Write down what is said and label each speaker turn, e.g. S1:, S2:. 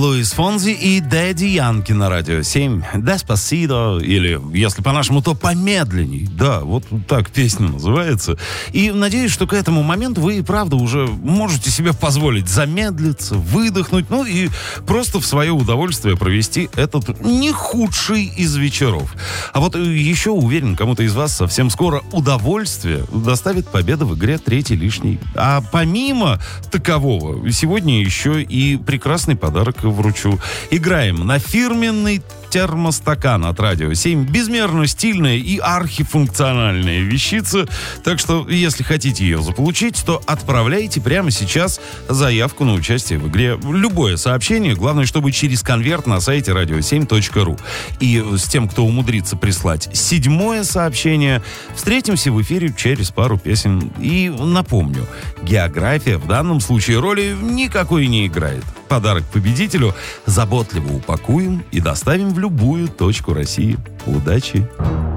S1: Луис Фонзи и Дэдди Янки на радио 7. Деспасидо, или, если по-нашему, то помедленней. Да, вот так песня называется. И надеюсь, что к этому моменту вы и правда уже можете себе позволить замедлиться, выдохнуть, ну и просто в свое удовольствие провести этот не худший из вечеров. А вот еще уверен, кому-то из вас совсем скоро удовольствие доставит победа в игре «Третий лишний». А помимо такового, сегодня еще и прекрасный подарок вручу. Играем на фирменный термостакан от радио 7. Безмерно стильная и архифункциональная вещица. Так что, если хотите ее заполучить, то отправляйте прямо сейчас заявку на участие в игре. Любое сообщение, главное, чтобы через конверт на сайте radio7.ru. И с тем, кто умудрится прислать 7-е сообщение, встретимся в эфире через пару песен. И напомню, география в данном случае роли никакой не играет. Подарок победителю заботливо упакуем и доставим в любую точку России. Удачи!